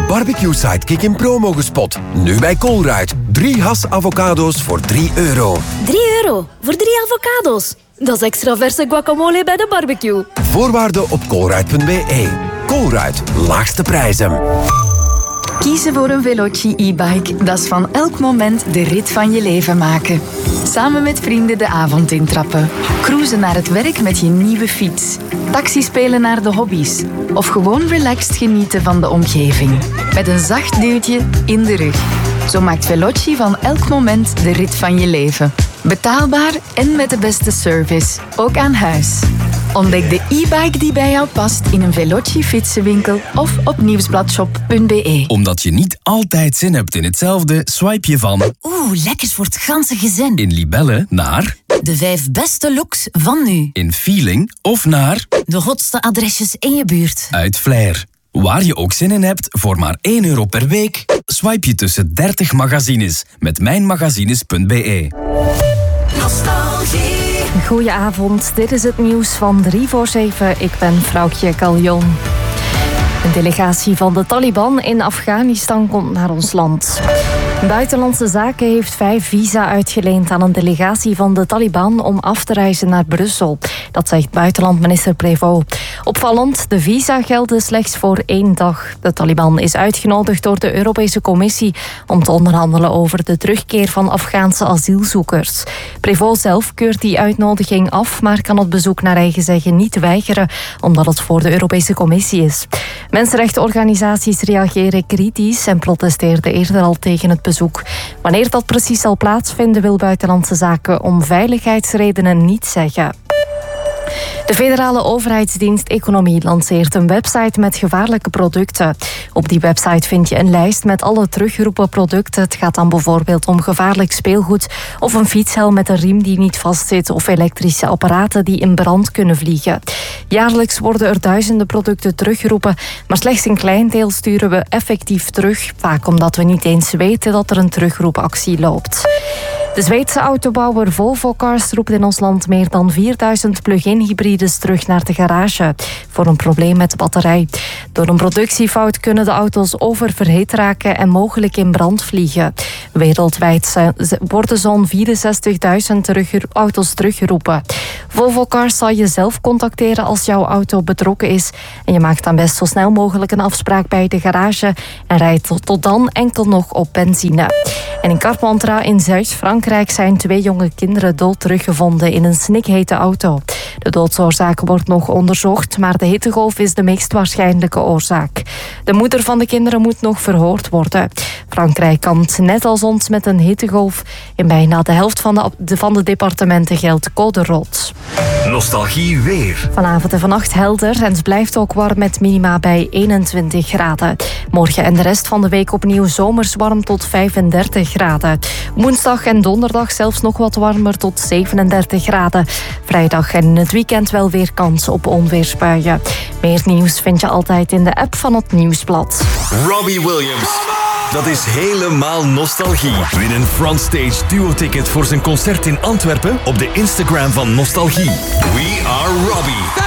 Barbecue Sidekick in promo gespot. Nu bij Colruyt. 3 Hass-avocado's voor €3. €3 voor 3 avocado's. Dat is extra verse guacamole bij de barbecue. Voorwaarden op colruyt.be. Colruyt, laagste prijzen. Kiezen voor een Veloci e-bike, dat is van elk moment de rit van je leven maken. Samen met vrienden de avond intrappen. Cruisen naar het werk met je nieuwe fiets. Taxi spelen naar de hobby's. Of gewoon relaxed genieten van de omgeving. Met een zacht duwtje in de rug. Zo maakt Veloci van elk moment de rit van je leven. Betaalbaar en met de beste service. Ook aan huis. Ontdek de e-bike die bij jou past in een Veloci fietsenwinkel of op nieuwsbladshop.be. Omdat je niet altijd zin hebt in hetzelfde, swipe je van... lekkers voor het ganse gezin. In Libelle naar... De 5 beste looks van nu. In Feeling of naar... De hotste adresjes in je buurt. Uit Flair. Waar je ook zin in hebt, voor maar €1 per week, swipe je tussen 30 magazines met mijnmagazines.be. Nostalgie. Goedenavond, dit is het nieuws van 3 voor 7. Ik ben Vrouwtje Kaljon. Een delegatie van de Taliban in Afghanistan komt naar ons land. Buitenlandse Zaken heeft 5 visa uitgeleend aan een delegatie van de Taliban om af te reizen naar Brussel. Dat zegt buitenlandminister Prévost. Opvallend, de visa gelden slechts voor 1 dag. De Taliban is uitgenodigd door de Europese Commissie om te onderhandelen over de terugkeer van Afghaanse asielzoekers. Prévost zelf keurt die uitnodiging af, maar kan het bezoek naar eigen zeggen niet weigeren, omdat het voor de Europese Commissie is. Mensenrechtenorganisaties reageren kritisch en protesteerden eerder al tegen het bezoek. Wanneer dat precies zal plaatsvinden, wil Buitenlandse Zaken om veiligheidsredenen niet zeggen. De federale overheidsdienst Economie lanceert een website met gevaarlijke producten. Op die website vind je een lijst met alle teruggeroepen producten. Het gaat dan bijvoorbeeld om gevaarlijk speelgoed of een fietshelm met een riem die niet vastzit of elektrische apparaten die in brand kunnen vliegen. Jaarlijks worden er duizenden producten teruggeroepen, maar slechts een klein deel sturen we effectief terug. Vaak omdat we niet eens weten dat er een terugroepactie loopt. De Zweedse autobouwer Volvo Cars roept in ons land meer dan 4000 plug-in hybrides terug naar de garage voor een probleem met de batterij. Door een productiefout kunnen de auto's oververhit raken en mogelijk in brand vliegen. Wereldwijd worden zo'n 64.000 auto's teruggeroepen. Volvo Cars zal je zelf contacteren als jouw auto betrokken is. En je maakt dan best zo snel mogelijk een afspraak bij de garage en rijdt tot dan enkel nog op benzine. En in Carpentras in Zuid-Frankrijk zijn 2 jonge kinderen dood teruggevonden in een snikhete auto. De doodsoorzaak wordt nog onderzocht, maar de hittegolf is de meest waarschijnlijke oorzaak. De moeder van de kinderen moet nog verhoord worden. Frankrijk kampt net als ons met een hittegolf. In bijna de helft van de departementen geldt code rood. Nostalgie weer. Vanavond en vannacht helder en het blijft ook warm met minima bij 21 graden. Morgen en de rest van de week opnieuw zomers warm tot 35 graden. Woensdag en donderdag zelfs nog wat warmer tot 37 graden. Vrijdag en in het weekend wel weer kans op onweersbuien. Meer nieuws vind je altijd in de app van het Nieuwsblad. Robbie Williams. Dat is helemaal nostalgie. Win een Frontstage duo-ticket voor zijn concert in Antwerpen op de Instagram van Nostalgie. We are Robbie.